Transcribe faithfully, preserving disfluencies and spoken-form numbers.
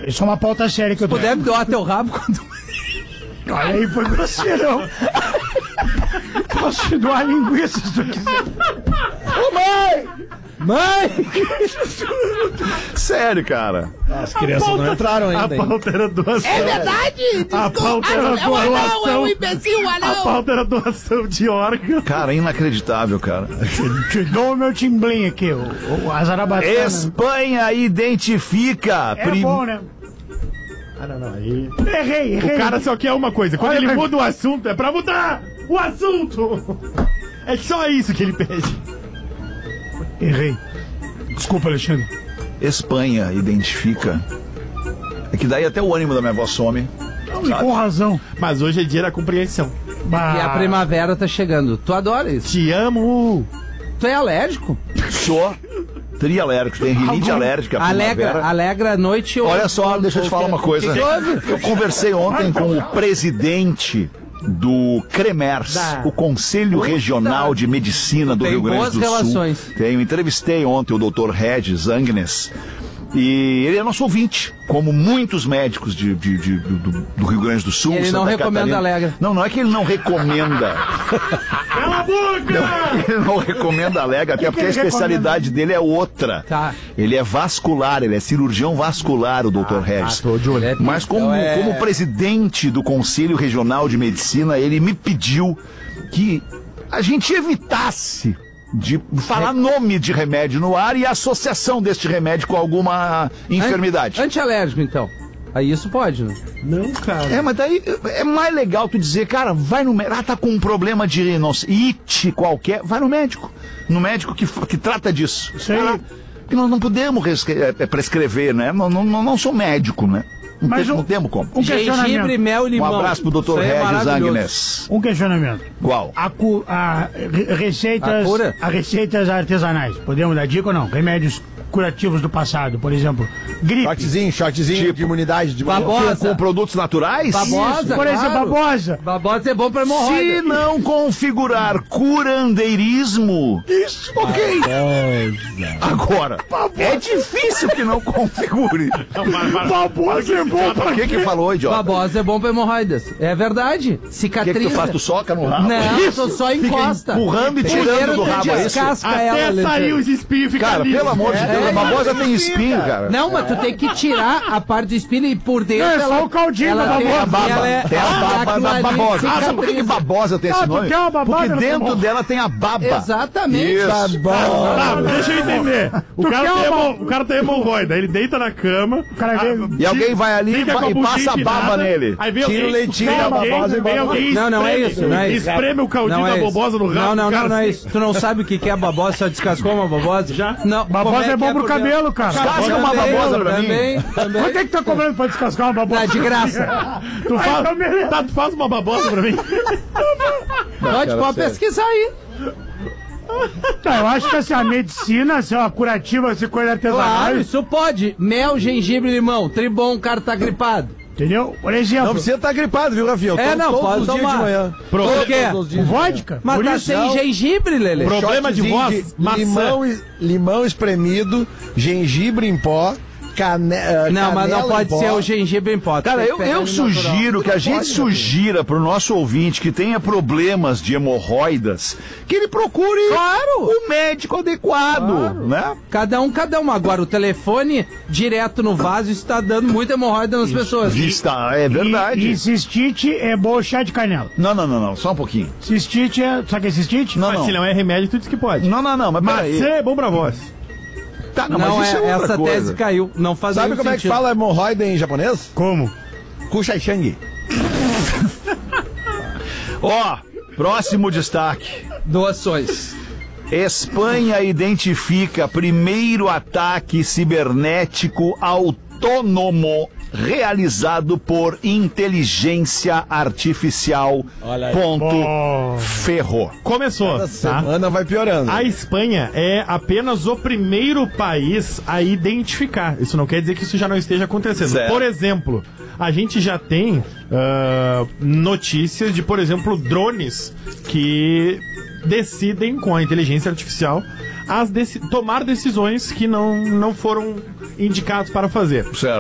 Isso é uma pauta séria que eu tô. Se puder me doar teu rabo quando... Olha aí, foi grosseirão. Posso te doar linguiça se tu quiser. Ô, mãe! Mãe! Sério, cara. As crianças pauta, não entraram ainda. A pauta era doação. É verdade! A pauta era ah, doação. É um, é um imbecil, anão. A pauta era doação de órgão. Cara, inacreditável, cara. Te dou o meu timblim aqui, o, o, a zarabatana. Espanha identifica... É prim... bom, né? Ah, não, não, aí... Errei, errei. O cara só quer uma coisa. Quando Olha, ele muda o assunto, é pra mudar o assunto. É só isso que ele pede. Errei. Desculpa, Alexandre. Espanha identifica. É que daí até o ânimo da minha voz some. Não, com razão. Mas hoje é dia da compreensão. Bah. E a primavera tá chegando. Tu adora isso? Te amo. Tu é alérgico? Sou. Teria alérgico, tem rinite alérgica. Alegra, alegra a noite. Olha só, deixa eu te falar uma coisa. Eu conversei ontem com o presidente do CREMERS, da. o Conselho Puta. Regional de Medicina do Tem Rio Grande do relações. Sul. Tenho, entrevistei ontem o doutor Regis Agnes. E ele é nosso ouvinte, como muitos médicos de, de, de, do, do Rio Grande do Sul. Ele Santa não recomenda Catarina. Alegra. Não, não é que ele não recomenda. Cala a boca! Não, ele não recomenda Alegra, até porque a especialidade recomenda? dele é outra. Tá. Ele é vascular, ele é cirurgião vascular, o doutor ah, Regis. Ah, tô de olho. Mas como, é... como presidente do Conselho Regional de Medicina, ele me pediu que a gente evitasse de falar nome de remédio no ar e a associação deste remédio com alguma enfermidade. Antialérgico, então. Aí isso pode, né? Não, cara. É, mas daí é mais legal tu dizer, cara, vai no médico. Ah, tá com um problema de não sei, it qualquer, vai no médico. No médico que, que trata disso. Isso aí. Ah, porque nós não podemos prescrever, né? Não, não, não sou médico, né? Não, mas tem, um, não temos como. Um Gengibre, mel e limão. Um abraço pro doutor é Regis Agnes. Um questionamento. Qual? A, cu, a receitas, a, cura? a receitas artesanais. Podemos dar dica ou não? Remédios curativos do passado, por exemplo, gripe. Shotzinho, shotzinho tipo, de imunidade. De babosa. Com produtos naturais? Babosa, Isso, por exemplo, claro. babosa. Babosa é bom pra hemorroida. Se não configurar curandeirismo... Isso, ok. Babosa. Agora, babosa. É difícil que não configure. Babosa é bom pra... O que que falou, idiota? Babosa é bom pra hemorroidas. É verdade. Cicatriza. O que que tu faz? Tu soca no rabo? Não, tu só encosta. Fica empurrando e tirando do rabo, é isso? Até sair os espinhos e ficar Cara, liso. pelo amor de Deus. É, a babosa tem espinho, cara. Não, mas tu tem que tirar a parte do espinho e por dentro. Não, é só o caldinho da tem babosa. a baba. Ela é, Tem a baba da babosa. Ah, sabe por que que babosa tem esse Ah, nome? porque é uma babada, Porque dentro tá dela tem a baba. Exatamente. Isso. Tá, deixa eu entender. O cara, tem hemo, o cara tem hemorroida, ele deita na cama. O cara vem, E alguém vai ali e, fica com a e buchinha passa a baba empinada, nele. Aí vem Tira alguém, o leitinho vem da alguém, babosa e vem bota- alguém Não, não é espreme- isso, não é isso. Espreme o caldinho Não é da isso. babosa no rabo. Não, não, cara, não, não é assim. isso. Tu não sabe o que que é babosa, só descascou uma babosa? Já? Não. babosa é bom pro cabelo, cara. Descasca uma babosa pra mim. Também, também. Quanto é que tá cobrando pra descascar uma babosa? Tá de graça. Tu Ai, faz, então beleza. tá, tu faz uma babosa pra mim. Pode, cara, pode sério. pesquisar aí. Tá, eu acho que assim, a medicina, se é uma curativa, se coisa artesanal, Claro, isso pode. Mel, gengibre e limão. Tribom, o cara tá gripado. entendeu? Por exemplo, Não precisa estar gripado, viu, Rafinha? Eu É, tomo não, todos pode os dias tomar. de manhã. Pro- Todos Por quê? os dias de manhã. vodka. Mas por tá isso, sem não. gengibre, Lelê. Pro- Problema de Shotzinho voz, maçã. limão, e- limão espremido, gengibre em pó, cane, uh, Não, mas não canela pode em ser pó. o gengibre em pó. Cara, Tem que eu, pegar eu ele sugiro natural. que a gente pode, sugira pro nosso ouvinte que tenha problemas de hemorroidas, que ele procure Claro. o médico adequado, né? Cada um, cada um. Agora, o telefone direto no vaso está dando muita hemorroida nas pessoas. Vista, é verdade. E, e cistite é bom chá de canela. Não, não, não, não, só um pouquinho. Cistite é... Sabe o que é cistite? Não, Mas não. se não é remédio, tu diz que pode. Não, não, não, mas peraí. Maçã é bom pra voz. Tá, não, Não, mas isso é, é outra essa coisa. tese caiu. Não faz Sabe nenhum como é que sentido. fala hemorroida em japonês? Como? Kushaishangi. Ó, próximo destaque. Doações. Espanha identifica primeiro ataque cibernético autônomo realizado por inteligência artificial. Olha aí. Ponto. Oh. Ferrou. Começou, Cada tá? semana vai piorando. A Espanha é apenas o primeiro país a identificar. Isso não quer dizer que isso já não esteja acontecendo. Certo. Por exemplo, a gente já tem ah, notícias de, por exemplo, drones que decidem com a inteligência artificial as deci- tomar decisões que não, não foram indicados para fazer. Certo.